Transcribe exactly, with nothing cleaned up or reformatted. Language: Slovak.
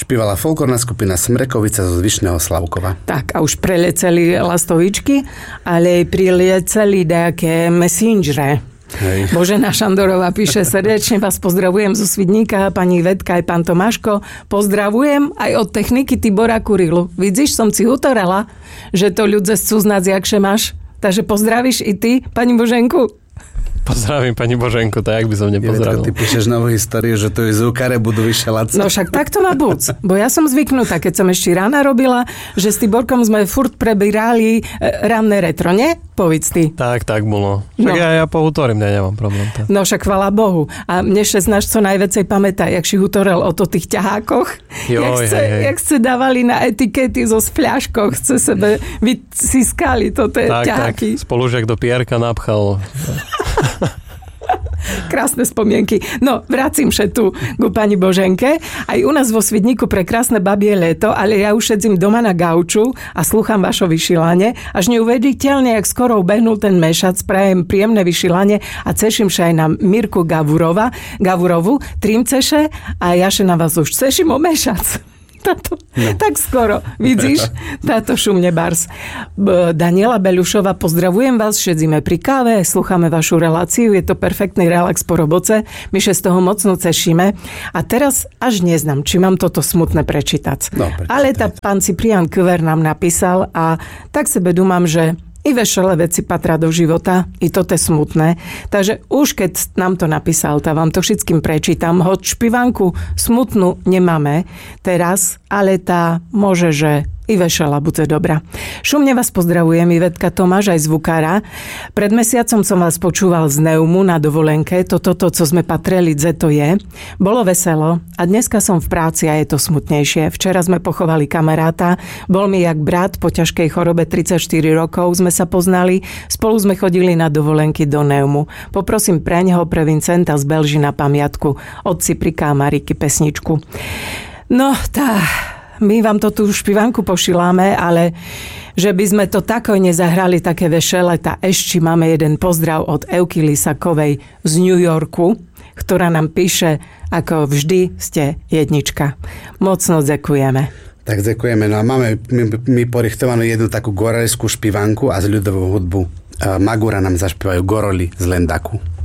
Špívala folklórna skupina Smrekovica zo Zvyšného Slavkova. Tak, a už preleceli lastovičky, ale aj prileceli nejaké messengere. Hej. Božena Šandorová píše: srdečne vás pozdravujem zo Svidníka, pani Vedka aj pán Tomáško. Pozdravujem aj od techniky Tibora Kurilu. Vidíš, som si utorala, že to ľudze cuznác, jakže máš. Takže pozdravíš i ty, pani Boženku? Pozdravím pani Boženku, tak jak by som nepozdravil. Ty píšeš novú históriu, že tu je zúkare budú vyššie laco. No však tak to má buc. Bo ja som zvyknutá, keď som ešte rána robila, že s Tiborkom sme furt prebírali ranné retro, nie? Povedz ty. Tak, tak bolo. Však No. ja, ja pohutorím, ne, nemám problém. Tak. No však chvala Bohu. A mne šestnáct co najvecej pamätá, jak si hutorel o to tých ťahákoch. Joj, jak, hej, ste, hej. jak ste dávali na etikety zo fľaškoch, chce sebe vyciskali to tie Tak, tak, ťaháky. spolužiak do Pierka napchal. Krásne spomienky. No, vracím sa tu ku pani Boženke. Aj u nás vo Svidníku pre krásne babie leto, ale ja už sedzím doma na gauču a slúcham vašo vyšilanie. Až neuveriteľne, jak skoro ubehnul ten mešac, prajem príjemné vyšilanie a ceším sa aj na Mirku Gavurova, Gavurovu, trimceše a ja sa na vás už ceším o mešac. Táto, no. Tak skoro, vidíš? Táto šumne bars. B- Daniela Belušová, pozdravujem vás, šedzíme pri káve, slúchame vašu reláciu, je to perfektný relax po roboce, my sa z toho mocno cešíme. A teraz až neznám, či mám toto smutné prečítať. No, prečítaj. Ale tá pán Ciprián Kver nám napísal a tak sebe dúmam, že i vešele veci patrá do života, i toto je smutné. Takže už keď nám to napísal, tá vám to všetkým prečítam. Hoď špivanku smutnú nemáme teraz, ale tá môže, že i vešala bude dobrá. Šumne vás pozdravujem, Ivetka Tomáš, aj zvukára. Pred mesiacom som vás počúval z Neumu na dovolenke. Toto, to, co sme patreli, dze to je. Bolo veselo a dneska som v práci a je to smutnejšie. Včera sme pochovali kamaráta. Bol mi jak brat, po ťažkej chorobe tridsaťštyri rokov sme sa poznali. Spolu sme chodili na dovolenky do Neumu. Poprosím pre neho, pre Vincenta z Belži na pamiatku od Ciprika a Mariky pesničku. No, tá... My vám to tu špivanku pošiláme, ale že by sme to tako nezahrali také vešele, tá ešte máme jeden pozdrav od Evky Lisakovej z New Yorku, ktorá nám píše, ako vždy ste jednička. Mocno ďakujeme. Tak ďakujeme. No a máme my, my porichtovanú jednu takú gorelskú špivanku a z ľudovú hudbu. Magura nám zašpievajú Goroli z Lendaku.